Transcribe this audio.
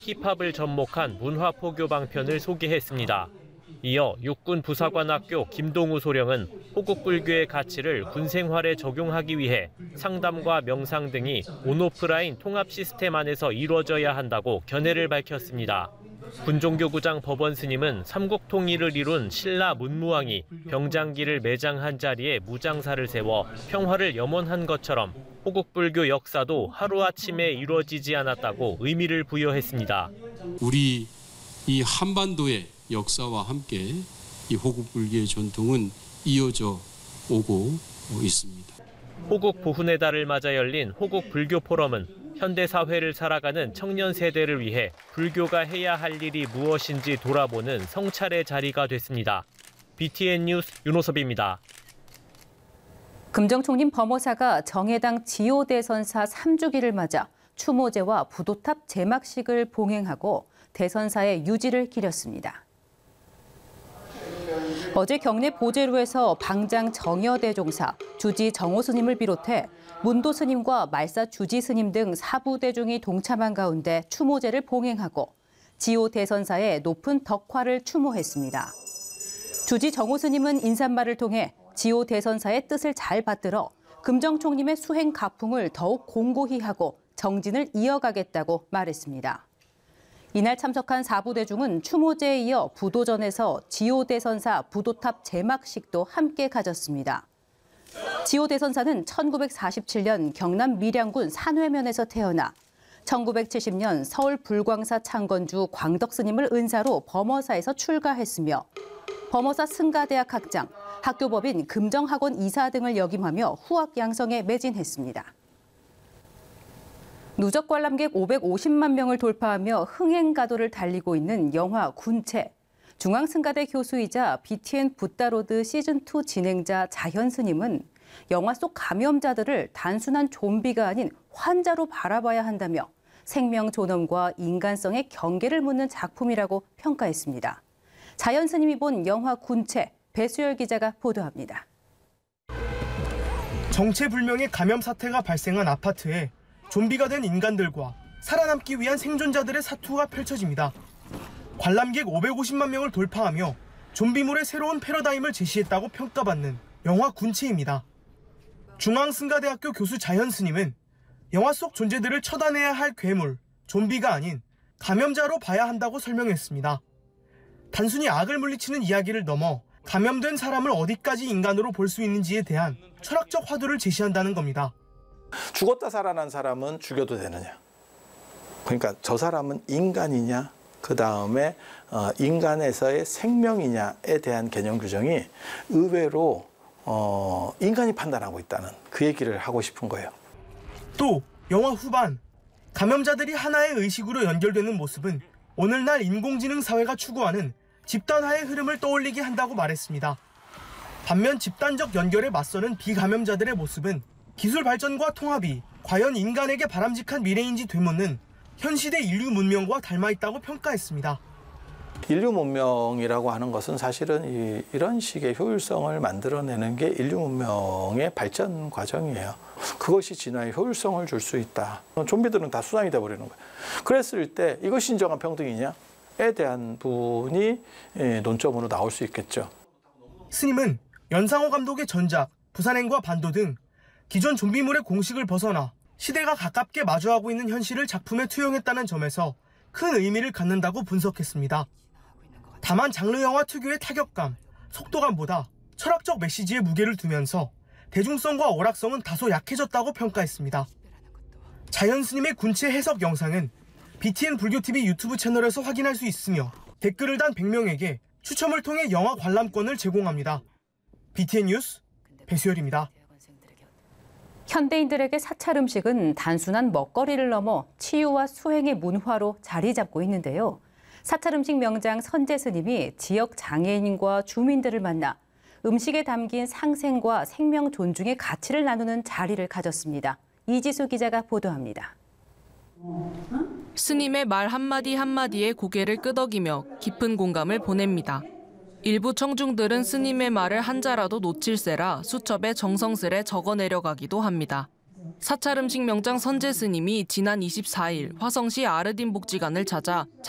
힙합을 접목한 문화포교 방편을 소개했습니다. 이어 육군 부사관학교 김동우 소령은 호국불교의 가치를 군 생활에 적용하기 위해 상담과 명상 등이 온오프라인 통합 시스템 안에서 이루어져야 한다고 견해를 밝혔습니다. 군종교구장 법원 스님은 삼국 통일을 이룬 신라 문무왕이 병장기를 매장한 자리에 무장사를 세워 평화를 염원한 것처럼 호국불교 역사도 하루아침에 이루어지지 않았다고 의미를 부여했습니다. 우리 이 한반도의 역사와 함께 이 호국불교의 전통은 이어져 오고 있습니다. 호국 보훈의 달을 맞아 열린 호국불교 포럼은 현대 사회를 살아가는 청년 세대를 위해 불교가 해야 할 일이 무엇인지 돌아보는 성찰의 자리가 됐습니다. BTN 뉴스 윤호섭입니다. 금정총림 범어사가 정해당 지호대선사 3주기를 맞아 추모제와 부도탑 제막식을 봉행하고 대선사의 유지를 기렸습니다. 어제 경내 보제루에서 방장 정여대종사, 주지 정호 스님을 비롯해 문도 스님과 말사 주지 스님 등 사부대중이 동참한 가운데 추모제를 봉행하고 지호 대선사의 높은 덕화를 추모했습니다. 주지 정호 스님은 인사말을 통해 지호 대선사의 뜻을 잘 받들어 금정총림의 수행 가풍을 더욱 공고히 하고 정진을 이어가겠다고 말했습니다. 이날 참석한 사부대중은 추모제에 이어 부도전에서 지호대선사 부도탑 제막식도 함께 가졌습니다. 지호대선사는 1947년 경남 밀양군 산회면에서 태어나 1970년 서울 불광사 창건주 광덕스님을 은사로 범어사에서 출가했으며 범어사 승가대학 학장, 학교법인 금정학원 이사 등을 역임하며 후학 양성에 매진했습니다. 누적 관람객 550만 명을 돌파하며 흥행 가도를 달리고 있는 영화 군체. 중앙승가대 교수이자 BTN 붓다로드 시즌2 진행자 자현 스님은 영화 속 감염자들을 단순한 좀비가 아닌 환자로 바라봐야 한다며 생명 존엄과 인간성의 경계를 묻는 작품이라고 평가했습니다. 자현 스님이 본 영화 군체, 배수열 기자가 보도합니다. 정체불명의 감염 사태가 발생한 아파트에 좀비가 된 인간들과 살아남기 위한 생존자들의 사투가 펼쳐집니다. 관람객 550만 명을 돌파하며 좀비물의 새로운 패러다임을 제시했다고 평가받는 영화 군체입니다. 중앙승가대학교 교수 자현 스님은 영화 속 존재들을 처단해야 할 괴물, 좀비가 아닌 감염자로 봐야 한다고 설명했습니다. 단순히 악을 물리치는 이야기를 넘어 감염된 사람을 어디까지 인간으로 볼 수 있는지에 대한 철학적 화두를 제시한다는 겁니다. 죽었다 살아난 사람은 죽여도 되느냐? 그러니까 저 사람은 인간이냐? 그 다음에 인간에서의 생명이냐에 대한 개념 규정이 의외로 인간이 판단하고 있다는 그 얘기를 하고 싶은 거예요. 또 영화 후반, 감염자들이 하나의 의식으로 연결되는 모습은 오늘날 인공지능 사회가 추구하는 집단화의 흐름을 떠올리게 한다고 말했습니다. 반면 집단적 연결에 맞서는 비감염자들의 모습은 기술 발전과 통합이 과연 인간에게 바람직한 미래인지 되묻는 현 시대 인류 문명과 닮아있다고 평가했습니다. 인류 문명이라고 하는 것은 사실은 이런 식의 효율성을 만들어내는 게 인류 문명의 발전 과정이에요. 그것이 진화에 효율성을 줄 수 있다. 좀비들은 다 수단이 돼버리는 거예요. 그랬을 때 이것이 인정한 평등이냐에 대한 부분이 논점으로 나올 수 있겠죠. 스님은 연상호 감독의 전작, 부산행과 반도 등 기존 좀비물의 공식을 벗어나 시대가 가깝게 마주하고 있는 현실을 작품에 투영했다는 점에서 큰 의미를 갖는다고 분석했습니다. 다만 장르 영화 특유의 타격감, 속도감보다 철학적 메시지에 무게를 두면서 대중성과 오락성은 다소 약해졌다고 평가했습니다. 자현 스님의 군체 해석 영상은 BTN 불교TV 유튜브 채널에서 확인할 수 있으며 댓글을 단 100명에게 추첨을 통해 영화 관람권을 제공합니다. BTN 뉴스 배수열입니다. 현대인들에게 사찰 음식은 단순한 먹거리를 넘어 치유와 수행의 문화로 자리 잡고 있는데요. 사찰 음식 명장 선재 스님이 지역 장애인과 주민들을 만나 음식에 담긴 상생과 생명 존중의 가치를 나누는 자리를 가졌습니다. 이지수 기자가 보도합니다. 스님의 말 한마디 한마디에 고개를 끄덕이며 깊은 공감을 보냅니다. 일부 청중들은 스님의 말을 한자라도 놓칠세라 수첩에 정성스레 적어내려가기도 합니다. 사찰 음식 명장 선제 스님이 지난 24일 화성시 아르딘 복지관을 찾아